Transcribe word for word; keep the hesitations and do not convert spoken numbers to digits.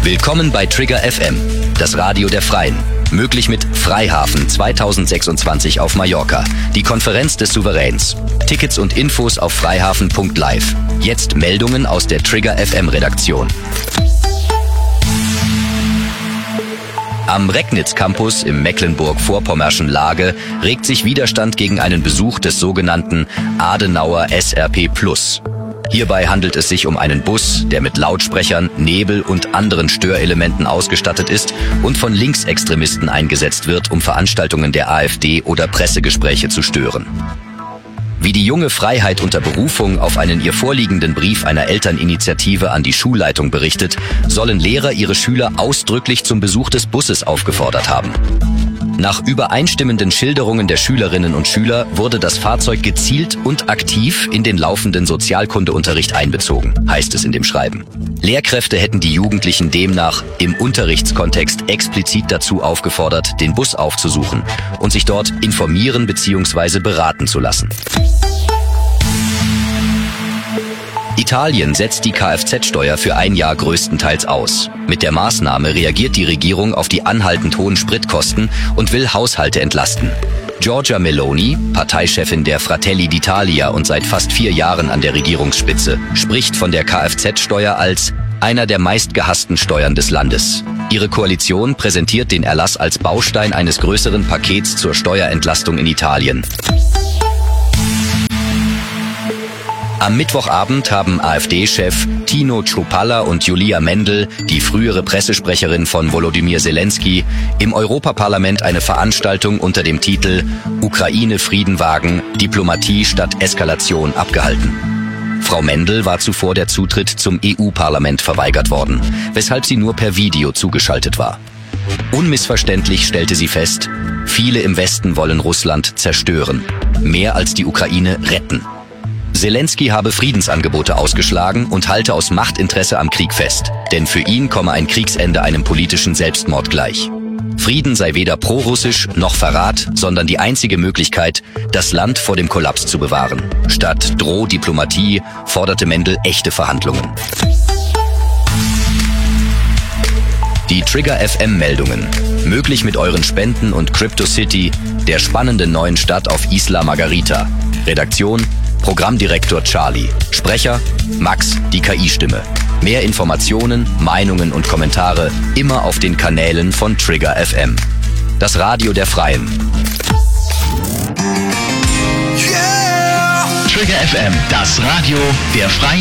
Willkommen bei Trigger F M, das Radio der Freien. Möglich mit Freihafen zweitausendsechsundzwanzig auf Mallorca, die Konferenz des Souveräns. Tickets und Infos auf freihafen punkt live. Jetzt Meldungen aus der Trigger F M Redaktion. Am Recknitz-Campus im Mecklenburg-Vorpommerschen Lage regt sich Widerstand gegen einen Besuch des sogenannten Adenauer S R P Plus. Hierbei handelt es sich um einen Bus, der mit Lautsprechern, Nebel und anderen Störelementen ausgestattet ist und von Linksextremisten eingesetzt wird, um Veranstaltungen der AfD oder Pressegespräche zu stören. Wie die junge Freiheit unter Berufung auf einen ihr vorliegenden Brief einer Elterninitiative an die Schulleitung berichtet, sollen Lehrer ihre Schüler ausdrücklich zum Besuch des Busses aufgefordert haben. Nach übereinstimmenden Schilderungen der Schülerinnen und Schüler wurde das Fahrzeug gezielt und aktiv in den laufenden Sozialkundeunterricht einbezogen, heißt es in dem Schreiben. Lehrkräfte hätten die Jugendlichen demnach im Unterrichtskontext explizit dazu aufgefordert, den Bus aufzusuchen und sich dort informieren bzw. beraten zu lassen. Italien setzt die Kfz-Steuer für ein Jahr größtenteils aus. Mit der Maßnahme reagiert die Regierung auf die anhaltend hohen Spritkosten und will Haushalte entlasten. Giorgia Meloni, Parteichefin der Fratelli d'Italia und seit fast vier Jahren an der Regierungsspitze, spricht von der Kfz-Steuer als einer der meistgehassten Steuern des Landes. Ihre Koalition präsentiert den Erlass als Baustein eines größeren Pakets zur Steuerentlastung in Italien. Am Mittwochabend haben AfD-Chef Tino Chrupalla und Julia Mendel, die frühere Pressesprecherin von Volodymyr Zelensky, im Europaparlament eine Veranstaltung unter dem Titel Ukraine Frieden wagen, Diplomatie statt Eskalation abgehalten. Frau Mendel war zuvor der Zutritt zum E U-Parlament verweigert worden, weshalb sie nur per Video zugeschaltet war. Unmissverständlich stellte sie fest, viele im Westen wollen Russland zerstören, mehr als die Ukraine retten. Zelensky habe Friedensangebote ausgeschlagen und halte aus Machtinteresse am Krieg fest, denn für ihn komme ein Kriegsende einem politischen Selbstmord gleich. Frieden sei weder prorussisch noch Verrat, sondern die einzige Möglichkeit, das Land vor dem Kollaps zu bewahren. Statt Drohdiplomatie forderte Mendel echte Verhandlungen. Die Trigger F M-Meldungen. Möglich mit euren Spenden und CryptoCity, der spannenden neuen Stadt auf Isla Margarita. Redaktion Programmdirektor Charlie. Sprecher Max, die K I-Stimme. Mehr Informationen, Meinungen und Kommentare immer auf den Kanälen von Trigger F M. Das Radio der Freien. Yeah! Trigger F M, das Radio der Freien.